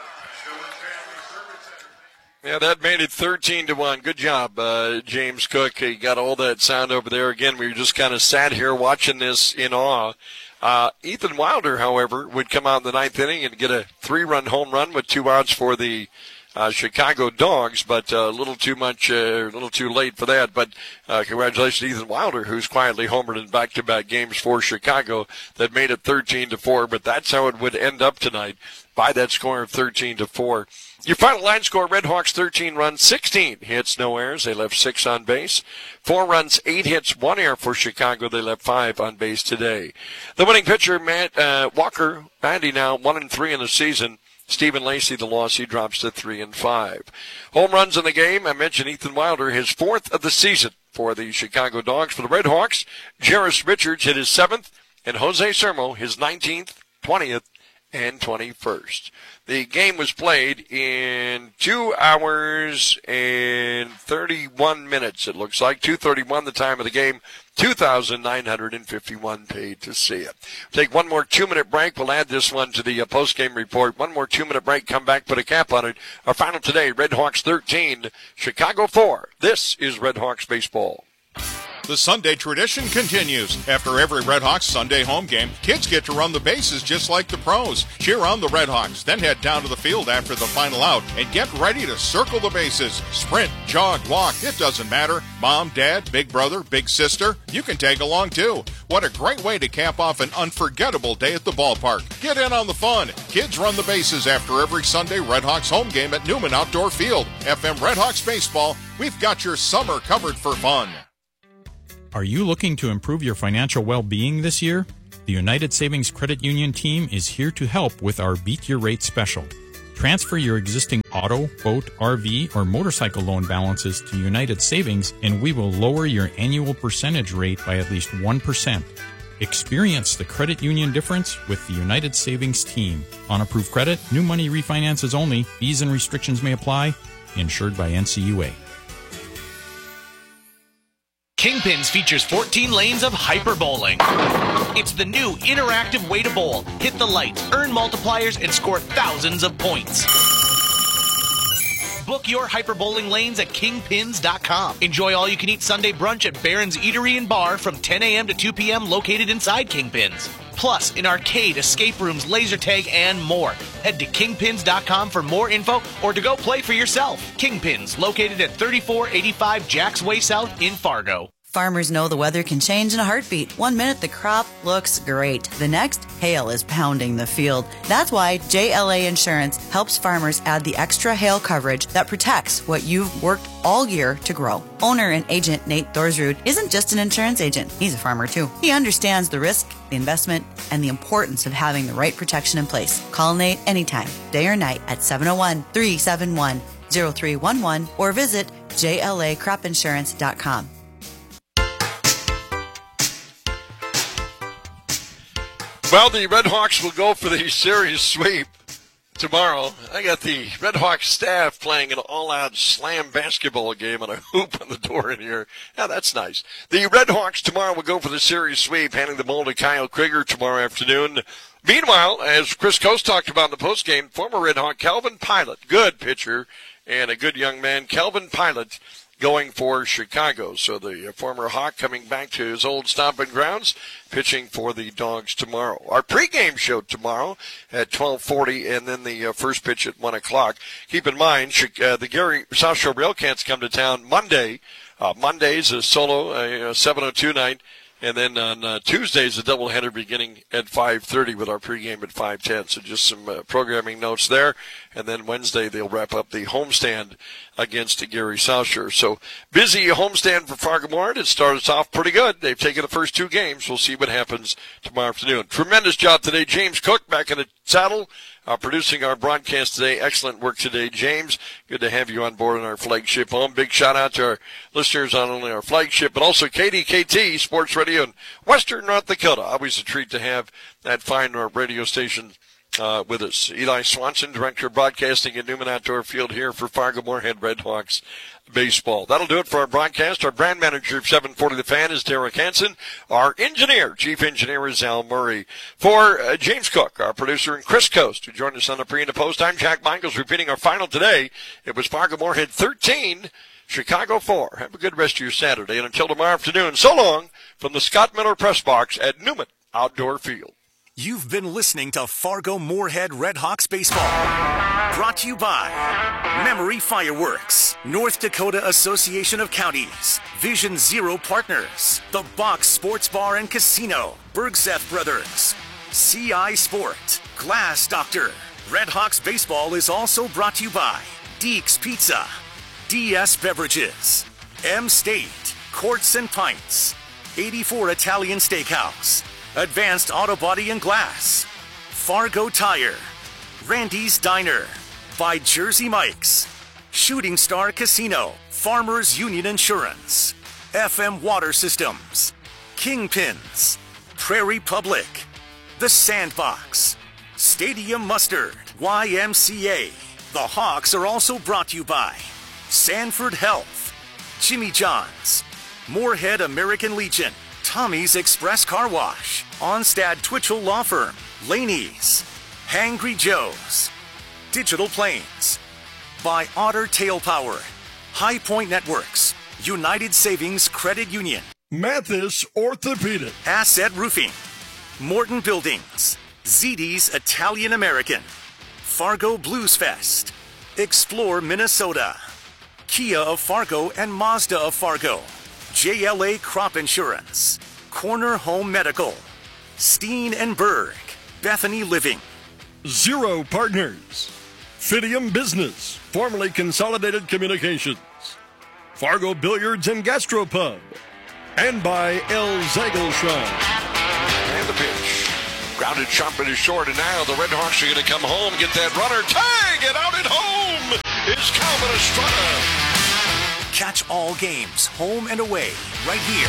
Yeah, that made it thirteen to one. Good job, uh, James Cook. He got all that sound over there. Again, we were just kind of sat here watching this in awe. Uh, Ethan Wilder, however, would come out in the ninth inning and get a three-run home run with two outs for the uh, Chicago Dogs, but uh, a little too much, uh, a little too late for that. But uh, congratulations to Ethan Wilder, who's quietly homered in back-to-back games for Chicago that made it thirteen to four. But that's how it would end up tonight, by that score of thirteen to four. Your final line score, Red Hawks thirteen runs, sixteen hits, no errors. They left six on base. Four runs, eight hits, one error for Chicago. They left five on base today. The winning pitcher, Matt uh, Walker, Andy now one and three in the season. Stephen Lacey, the loss, he drops to three and five. Home runs in the game, I mentioned Ethan Wilder, his fourth of the season for the Chicago Dogs. For the Red Hawks, Jarris Richards hit his seventh, and Jose Sermo his nineteenth, twentieth, and twenty-first. The game was played in two hours and thirty-one minutes, it looks like. two thirty-one the time of the game. two thousand nine hundred fifty-one paid to see it. Take one more two-minute break. We'll add this one to the uh, post-game report. One more two-minute break. Come back, put a cap on it. Our final today, Red Hawks thirteen, Chicago four. This is Red Hawks baseball. The Sunday tradition continues. After every Redhawks Sunday home game, kids get to run the bases just like the pros. Cheer on the Redhawks, then head down to the field after the final out and get ready to circle the bases. Sprint, jog, walk, it doesn't matter. Mom, dad, big brother, big sister, you can tag along too. What a great way to cap off an unforgettable day at the ballpark. Get in on the fun. Kids run the bases after every Sunday Redhawks home game at Newman Outdoor Field. F M Redhawks Baseball, we've got your summer covered for fun. Are you looking to improve your financial well-being this year? The United Savings Credit Union team is here to help with our Beat Your Rate special. Transfer your existing auto, boat, R V, or motorcycle loan balances to United Savings, and we will lower your annual percentage rate by at least one percent. Experience the credit union difference with the United Savings team. On approved credit, new money refinances only. Fees and restrictions may apply. Insured by N C U A. Kingpins features fourteen lanes of hyper bowling. It's the new interactive way to bowl. Hit the lights, earn multipliers, and score thousands of points. Book your hyper bowling lanes at kingpins dot com. Enjoy all-you-can-eat Sunday brunch at Barron's Eatery and Bar from ten a.m. to two p.m. located inside Kingpins. Plus, an arcade, escape rooms, laser tag, and more. Head to kingpins dot com for more info or to go play for yourself. Kingpins, located at thirty-four eighty-five Jacks Way South in Fargo. Farmers know the weather can change in a heartbeat. One minute the crop looks great. The next, hail is pounding the field. That's why J L A Insurance helps farmers add the extra hail coverage that protects what you've worked all year to grow. Owner and agent Nate Thorsrud isn't just an insurance agent. He's a farmer too. He understands the risk, the investment, and the importance of having the right protection in place. Call Nate anytime, day or night at seven oh one, three seven one, oh three one one or visit J L A crop insurance dot com. Well, the Redhawks will go for the series sweep tomorrow. I got the Redhawks staff playing an all-out slam basketball game on a hoop on the door in here. Yeah, that's nice. The Redhawks tomorrow will go for the series sweep, handing the ball to Kyle Krieger tomorrow afternoon. Meanwhile, as Chris Coast talked about in the postgame, former Redhawk Calvin Pilot, good pitcher and a good young man, Calvin Pilot, going for Chicago. So the former Hawk coming back to his old stomping grounds, pitching for the Dogs tomorrow. Our pregame show tomorrow at twelve forty, and then the uh, first pitch at one o'clock. Keep in mind, uh, the Gary South Shore Railcats come to town Monday. Uh, Monday's a solo, a, a seven oh two night. And then on uh, Tuesdays, a doubleheader beginning at five thirty with our pregame at five ten. So just some uh, programming notes there. And then Wednesday, they'll wrap up the homestand against Gary South Shore. So busy homestand for Fargo-Moorhead. It started off pretty good. They've taken the first two games. We'll see what happens tomorrow afternoon. Tremendous job today. James Cook back in the saddle, uh, producing our broadcast today. Excellent work today, James. Good to have you on board on our flagship home. Big shout out to our listeners on only our flagship, but also K D K T Sports Radio in Western North Dakota. Always a treat to have that fine radio station uh, with us. Eli Swanson, Director of Broadcasting at Newman Outdoor Field here for Fargo-Moorhead Redhawks baseball. That'll do it for our broadcast. Our brand manager of seven forty The Fan is Derek Hansen. Our engineer, chief engineer, is Al Murray. For uh, James Cook, our producer, and Chris Coast, who joined us on the pre and the post, I'm Jack Michaels, repeating our final today. It was Fargo-Moorhead thirteen, Chicago four. Have a good rest of your Saturday, and until tomorrow afternoon, so long from the Scott Miller Press Box at Newman Outdoor Field. You've been listening to Fargo-Moorhead Redhawks Baseball. Brought to you by Memory Fireworks, North Dakota Association of Counties, Vision Zero Partners, The Box Sports Bar and Casino, Bergseth Brothers, C I Sport, Glass Doctor. Redhawks Baseball is also brought to you by Deeks Pizza, D S Beverages, M-State, Quartz and Pints, eighty-four Italian Steakhouse, Advanced Auto Body and Glass, Fargo Tire, Randy's Diner, by Jersey Mike's, Shooting Star Casino, Farmers Union Insurance, F M Water Systems, Kingpins, Prairie Public, The Sandbox, Stadium Mustard, Y M C A. The Hawks are also brought to you by Sanford Health, Jimmy John's, Moorhead American Legion, Tommy's Express Car Wash, Onstad Twitchell Law Firm, Laney's, Hangry Joe's, Digital Planes, by Otter Tail Power, High Point Networks, United Savings Credit Union, Mathis Orthopedic. Asset Roofing. Morton Buildings. Z D's Italian American. Fargo Blues Fest. Explore Minnesota. Kia of Fargo and Mazda of Fargo. J L A Crop Insurance. Corner Home Medical. Steen and Berg. Bethany Living. Zero Partners. Fidium Business, formerly Consolidated Communications. Fargo Billiards and Gastropub. And by El Zagelshine. And the pitch. Grounded sharp and is short, and now the Red Hawks are going to come home, get that runner. Tag it out at home is Calvin Estrada. Catch all games, home and away, right here.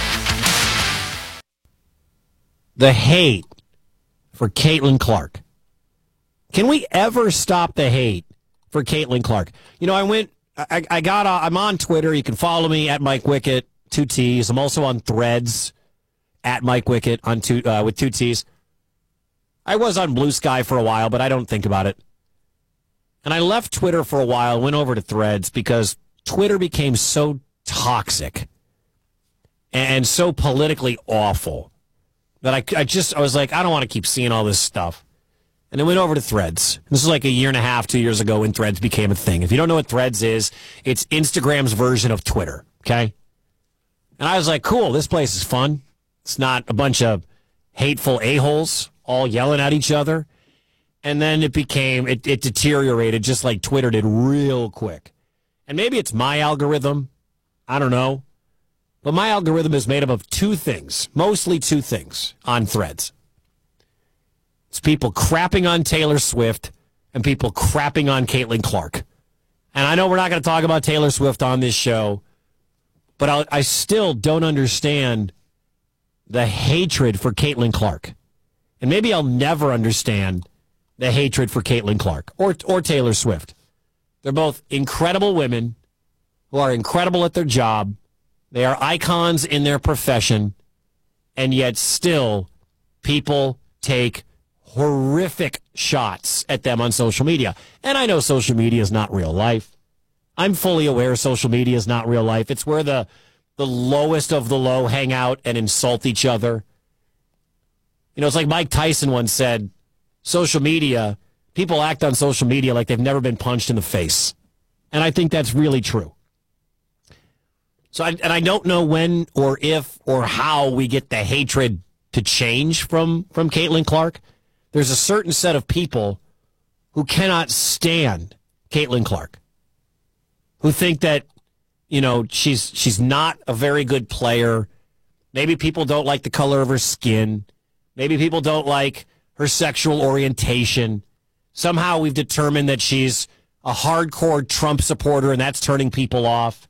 The hate for Caitlin Clark. Can we ever stop the hate for Caitlin Clark? You know, I went, I, I got, uh, I'm on Twitter. You can follow me at Mike Wickett, two T's. I'm also on Threads at Mike Wickett on two, uh, with two T's. I was on Blue Sky for a while, but I don't think about it. And I left Twitter for a while, went over to Threads because Twitter became so toxic and so politically awful that I, I just, I was like, I don't want to keep seeing all this stuff. And I went over to Threads. This is like a year and a half, two years ago when Threads became a thing. If you don't know what Threads is, it's Instagram's version of Twitter, okay? And I was like, cool, this place is fun. It's not a bunch of hateful a-holes all yelling at each other. And then it became, it, it deteriorated just like Twitter did real quick. And maybe it's my algorithm. I don't know. But my algorithm is made up of two things, mostly two things on Threads. It's people crapping on Taylor Swift and people crapping on Caitlin Clark. And I know we're not going to talk about Taylor Swift on this show, but I'll, I still don't understand the hatred for Caitlin Clark. And maybe I'll never understand the hatred for Caitlin Clark or, or Taylor Swift. They're both incredible women who are incredible at their job. They are icons in their profession, and yet still people take horrific shots at them on social media. And I know social media is not real life. I'm fully aware social media is not real life. It's where the the lowest of the low hang out and insult each other. You know, it's like Mike Tyson once said, social media, people act on social media like they've never been punched in the face. And I think that's really true. So, I, and I don't know when or if or how we get the hatred to change from, from Caitlin Clark. There's a certain set of people who cannot stand Caitlin Clark, who think that, you know, she's she's not a very good player. Maybe people don't like the color of her skin. Maybe people don't like her sexual orientation. Somehow we've determined that she's a hardcore Trump supporter, and that's turning people off.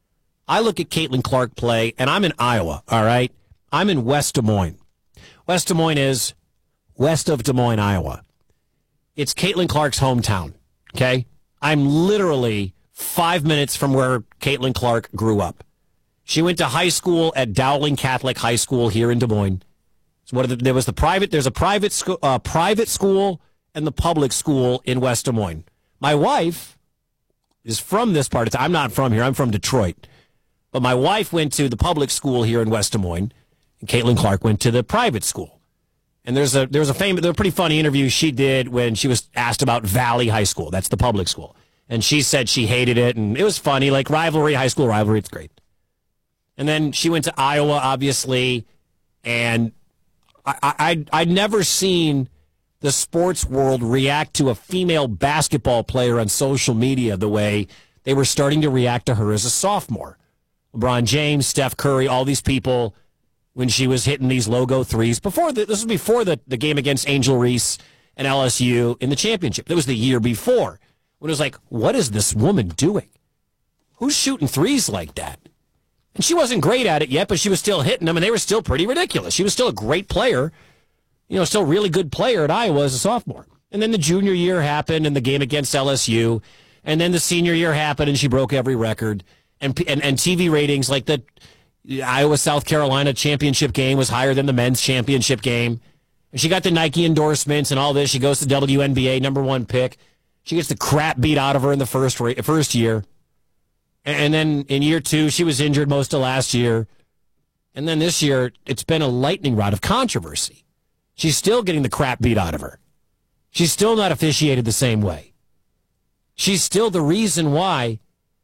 I look at Caitlin Clark play, and I'm in Iowa, all right? I'm in West Des Moines. West Des Moines is west of Des Moines, Iowa. It's Caitlin Clark's hometown, okay? I'm literally five minutes from where Caitlin Clark grew up. She went to high school at Dowling Catholic High School here in Des Moines. So what are the, there was the private, there's a private, sco- uh, private school and the public school in West Des Moines. My wife is from this part of town. I'm not from here. I'm from Detroit. But my wife went to the public school here in West Des Moines, and Caitlin Clark went to the private school. And there's a there's a famous, there's a pretty funny interview she did when she was asked about Valley High School. That's the public school. And she said she hated it, and it was funny, like rivalry, high school rivalry, it's great. And then she went to Iowa, obviously, and I, I, I'd never seen the sports world react to a female basketball player on social media the way they were starting to react to her as a sophomore. LeBron James, Steph Curry, all these people, when she was hitting these logo threes. Before the, this was before the, the game against Angel Reese and L S U in the championship. It was the year before. When it was like, what is this woman doing? Who's shooting threes like that? And she wasn't great at it yet, but she was still hitting them, and they were still pretty ridiculous. She was still a great player, you know, still a really good player at Iowa as a sophomore. And then the junior year happened, and the game against L S U, and then the senior year happened, and she broke every record. And and, and T V ratings, like the Iowa-South Carolina championship game was higher than the men's championship game. And she got the Nike endorsements and all this. She goes to W N B A, number one pick. She gets the crap beat out of her in the first first year. And then in year two, she was injured most of last year. And then this year, it's been a lightning rod of controversy. She's still getting the crap beat out of her. She's still not officiated the same way. She's still the reason why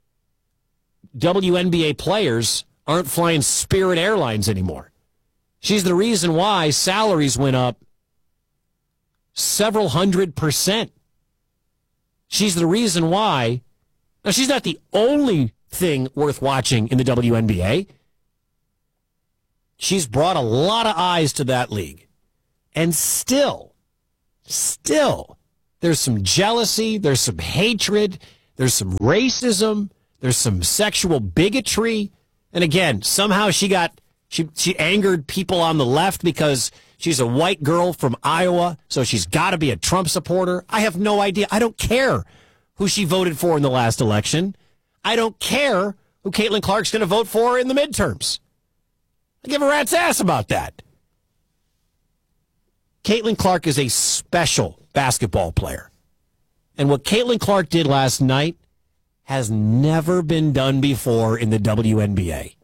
W N B A players aren't flying Spirit Airlines anymore. She's the reason why salaries went up several hundred percent. She's the reason why. Now, she's not the only thing worth watching in the W N B A. She's brought a lot of eyes to that league. And still, still, there's some jealousy, there's some hatred, there's some racism, there's some sexual bigotry. And again, somehow she got, she, she angered people on the left because she's a white girl from Iowa, so she's got to be a Trump supporter. I have no idea. I don't care who she voted for in the last election. I don't care who Caitlin Clark's going to vote for in the midterms. I give a rat's ass about that. Caitlin Clark is a special basketball player. And what Caitlin Clark did last night has never been done before in the W N B A.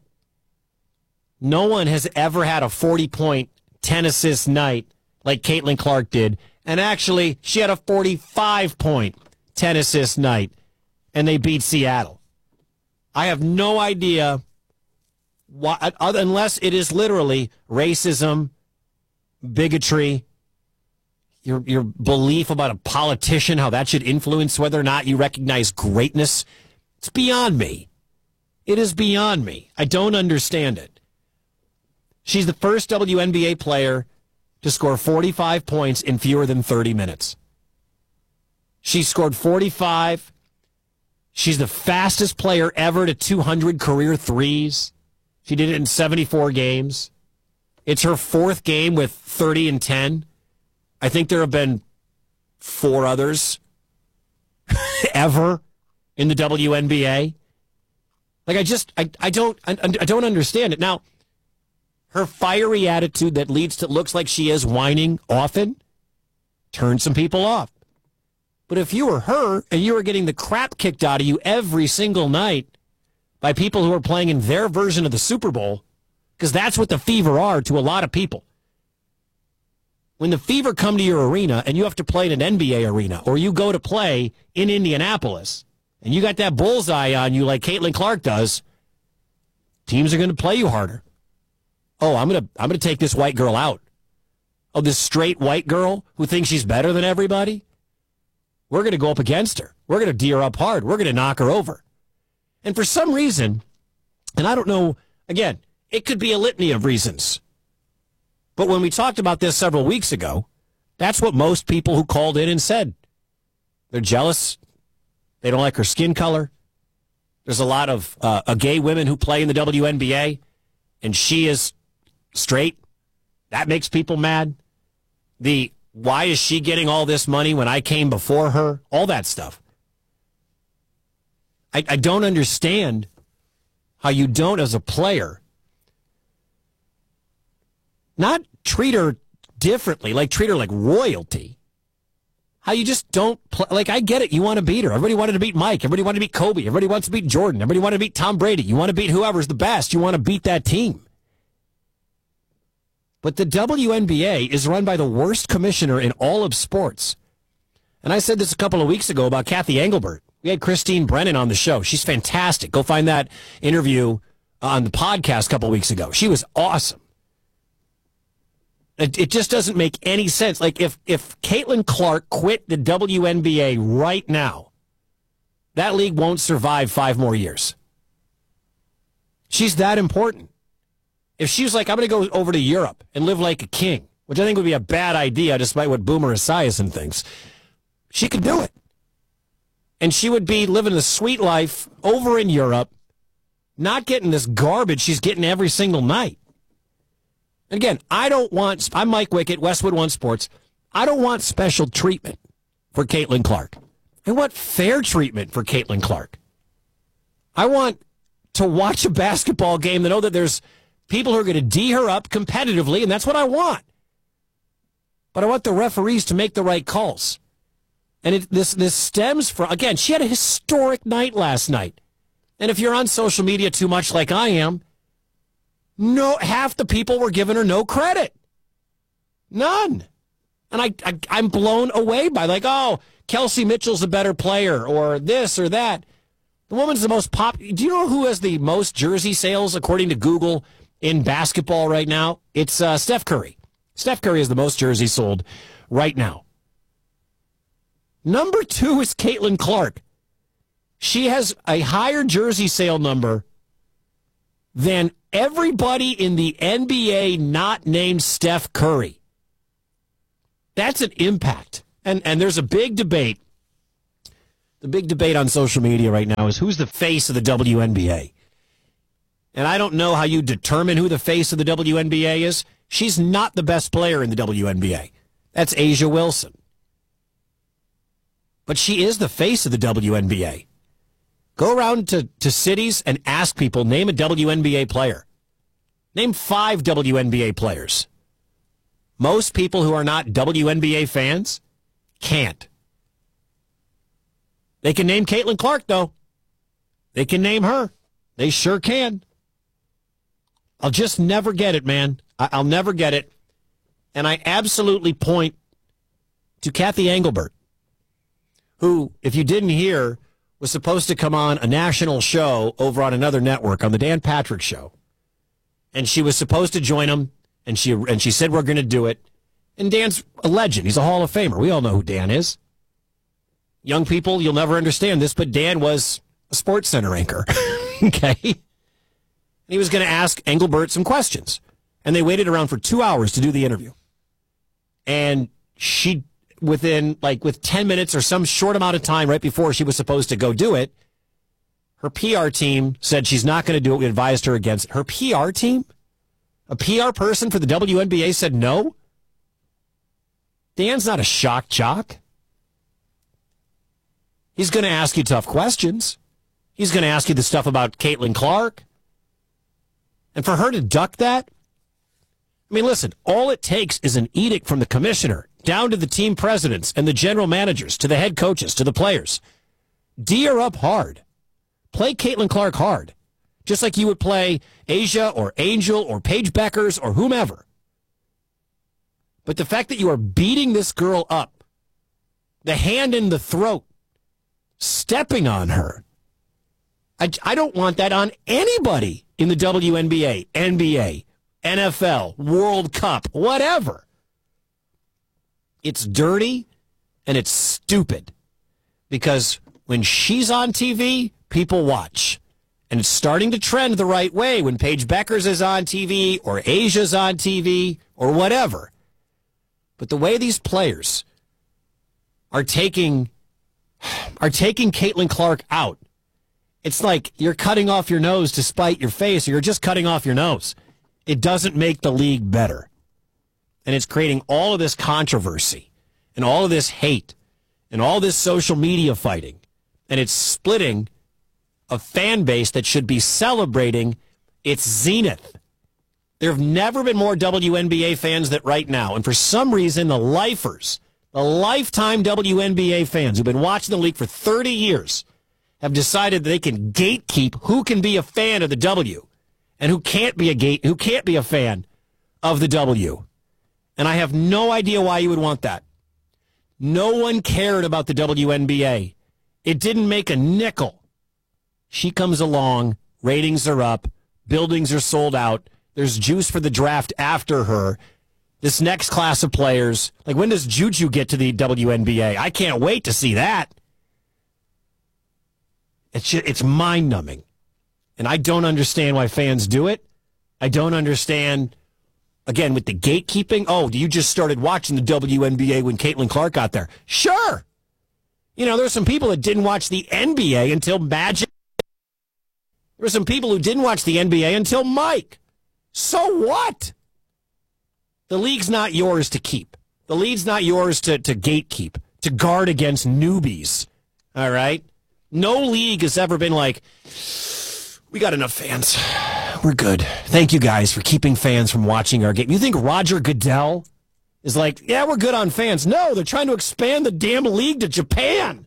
No one has ever had a forty-point, ten-assist night like Caitlin Clark did. And actually, she had a forty-five-point, ten-assist night, and they beat Seattle. I have no idea why, unless it is literally racism, bigotry, your your belief about a politician, how that should influence whether or not you recognize greatness. It's beyond me. It is beyond me. I don't understand it. She's the first W N B A player to score forty-five points in fewer than thirty minutes. She scored forty-five. She's the fastest player ever to two hundred career threes. She did it in seventy-four games. It's her fourth game with thirty and ten. I think there have been four others ever in the W N B A. Like, I just, I, I don't, I, I don't understand it. Now, her fiery attitude that leads to, looks like she is whining often, turns some people off. But if you were her and you were getting the crap kicked out of you every single night by people who are playing in their version of the Super Bowl, because that's what the Fever are to a lot of people. When the Fever come to your arena and you have to play in an N B A arena, or you go to play in Indianapolis and you got that bullseye on you like Caitlin Clark does, teams are going to play you harder. Oh, I'm going to I'm going to take this white girl out. Oh, this straight white girl who thinks she's better than everybody? We're going to go up against her. We're going to D her up hard. We're going to knock her over. And for some reason, and I don't know, again, it could be a litany of reasons. But when we talked about this several weeks ago, that's what most people who called in and said. They're jealous. They don't like her skin color. There's a lot of uh, uh, gay women who play in the W N B A, and she is straight. That makes people mad. The why is she getting all this money when I came before her? All that stuff. I, I don't understand how you don't, as a player, not treat her differently, like treat her like royalty. How you just don't play. Like, I get it. You want to beat her. Everybody wanted to beat Mike. Everybody wanted to beat Kobe. Everybody wants to beat Jordan. Everybody wanted to beat Tom Brady. You want to beat whoever's the best. You want to beat that team. But the W N B A is run by the worst commissioner in all of sports. And I said this a couple of weeks ago about Kathy Engelbert. We had Christine Brennan on the show. She's fantastic. Go find that interview on the podcast a couple of weeks ago. She was awesome. It, it just doesn't make any sense. Like, if, if Caitlin Clark quit the W N B A right now, that league won't survive five more years. She's that important. If she was like, I'm going to go over to Europe and live like a king, which I think would be a bad idea despite what Boomer Esiason thinks, she could do it. And she would be living a sweet life over in Europe, not getting this garbage she's getting every single night. And again, I don't want, I'm Mike Wickett, Westwood One Sports. I don't want special treatment for Caitlin Clark. I want fair treatment for Caitlin Clark. I want to watch a basketball game to know that there's people who are going to D her up competitively, and that's what I want. But I want the referees to make the right calls. And it, this this stems from, again, she had a historic night last night. And if you're on social media too much like I am, No, half the people were giving her no credit. None. And I, I, I'm blown away by like, oh, Kelsey Mitchell's a better player or this or that. The woman's the most pop. Do you know who has the most jersey sales according to Google in basketball right now? It's uh, Steph Curry. Steph Curry is the most jerseys sold right now. Number two is Caitlin Clark. She has a higher jersey sale number than everybody in the N B A not named Steph Curry. That's an impact. And and there's a big debate. The big debate on social media right now is who's the face of the W N B A. And I don't know how you determine who the face of the W N B A is. She's not the best player in the W N B A. That's A'ja Wilson. But she is the face of the W N B A. Go around to, to cities and ask people, name a W N B A player. Name five W N B A players. Most people who are not W N B A fans can't. They can name Caitlin Clark, though. They can name her. They sure can. I'll just never get it, man. I- I'll never get it. And I absolutely point to Kathy Engelbert, who, if you didn't hear, was supposed to come on a national show over on another network, on the Dan Patrick Show. And she was supposed to join him, and she and she said, we're going to do it. And Dan's a legend. He's a Hall of Famer. We all know who Dan is. Young people, you'll never understand this, but Dan was a Sports Center anchor. Okay? He was going to ask Engelbert some questions. And they waited around for two hours to do the interview. And she, within, like, with ten minutes or some short amount of time right before she was supposed to go do it, her P R team said she's not going to do it. We advised her against it. Her P R team? A P R person for the W N B A said no? Dan's not a shock jock. He's going to ask you tough questions. He's going to ask you the stuff about Caitlin Clark. And for her to duck that? I mean, listen, all it takes is an edict from the commissioner down to the team presidents and the general managers, to the head coaches, to the players. D her up hard. Play Caitlin Clark hard. Just like you would play A'ja or Angel or Paige Beckers or whomever. But the fact that you are beating this girl up, the hand in the throat, stepping on her, I, I don't want that on anybody in the W N B A, N B A, N F L, World Cup, whatever. It's dirty and it's stupid because when she's on T V, people watch. And it's starting to trend the right way when Paige Beckers is on T V or Asia's on T V or whatever. But the way these players are taking are taking Caitlin Clark out, it's like you're cutting off your nose to spite your face, or you're just cutting off your nose. It doesn't make the league better. And it's creating all of this controversy and all of this hate and all this social media fighting. And it's splitting a fan base that should be celebrating its zenith. There have never been more W N B A fans than right now. And for some reason, the lifers, the lifetime W N B A fans who've been watching the league for thirty years have decided that they can gatekeep who can be a fan of the W and who can't be a gate, who can't be a fan of the W. And I have no idea why you would want that. No one cared about the W N B A. It didn't make a nickel. She comes along, ratings are up, buildings are sold out, there's juice for the draft after her. This next class of players, like when does Juju get to the W N B A? I can't wait to see that. It's just, it's mind-numbing. And I don't understand why fans do it. I don't understand, again, with the gatekeeping. Oh, you just started watching the W N B A when Caitlin Clark got there. Sure. You know, there's some people that didn't watch the N B A until Magic. There were some people who didn't watch the N B A until Mike. So what? The league's not yours to keep. The league's not yours to, to gatekeep, to guard against newbies. All right? No league has ever been like, we got enough fans. We're good. Thank you guys for keeping fans from watching our game. You think Roger Goodell is like, yeah, we're good on fans? No, they're trying to expand the damn league to Japan.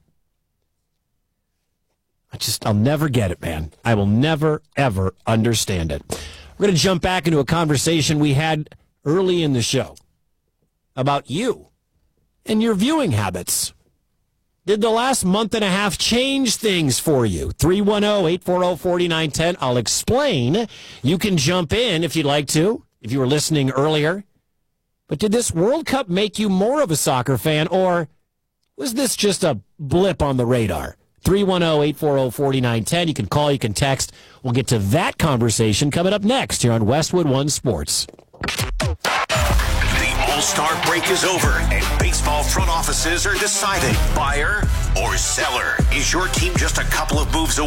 I just, I'll never get it, man. I will never, ever understand it. We're going to jump back into a conversation we had early in the show about you and your viewing habits. Did the last month and a half change things for you? three one zero, eight four zero, four nine one zero. I'll explain. You can jump in if you'd like to, if you were listening earlier. But did this World Cup make you more of a soccer fan, or was this just a blip on the radar? three one zero, eight four zero, four nine one zero. You can call, you can text. We'll get to that conversation coming up next here on Westwood One Sports. The All-Star break is over, and baseball front offices are deciding buyer or seller. Is your team just a couple of moves away?